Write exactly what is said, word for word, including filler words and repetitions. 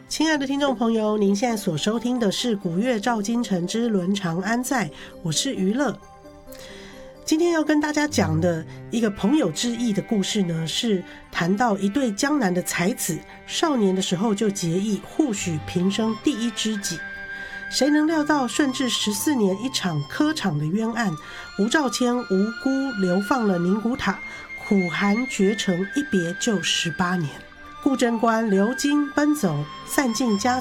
亲爱的听众朋友，您现在所收听的是古月照今城之伦常安在，我是娱乐。今天要跟大家讲的一个朋友之义的故事呢，是谈到一对江南的才子，少年的时候就结义，互许平生第一知己。谁能料到顺治十四年一场科场的冤案，吴兆谦无辜流放了宁古塔，苦寒绝城，一别就十八年。顾贞观流经奔走，散尽家